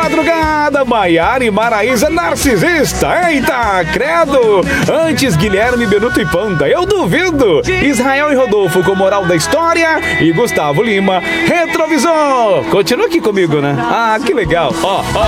madrugada, Maiara e Maraísa narcisista. Eita, credo. Antes, Guilherme, Benuto e Panda, eu duvido. Israel e Rodolfo com moral da história. E Gustavo Lima, retrovisor. Continua aqui comigo, né? Ah, que legal. Ó.